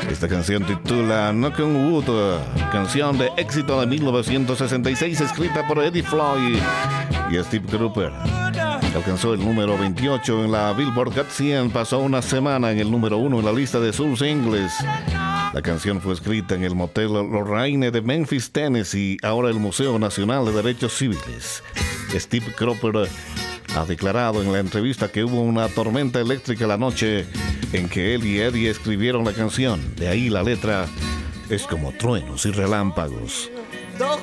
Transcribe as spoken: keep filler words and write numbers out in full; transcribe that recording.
Esta canción titula Knock on Wood, canción de éxito de mil novecientos sesenta y seis, escrita por Eddie Floyd y Steve Cropper. Alcanzó el número veintiocho en la Billboard Hot cien, pasó una semana en el número uno en la lista de soul singles. La canción fue escrita en el Motel Lorraine de Memphis, Tennessee, ahora el Museo Nacional de Derechos Civiles. Steve Cropper ha declarado en la entrevista que hubo una tormenta eléctrica la noche en que él y Eddie escribieron la canción. De ahí la letra es como truenos y relámpagos.